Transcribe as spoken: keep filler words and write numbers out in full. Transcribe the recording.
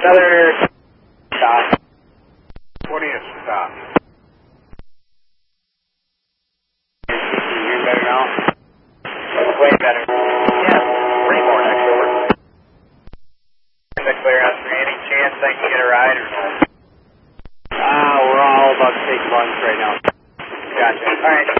Another stop. twentieth stop. You hear better now? Way better. Yeah, three more next over. Is that clear out there? Any chance I can get a ride or no? Ah, we're all about to take lunch right now. Gotcha. All right.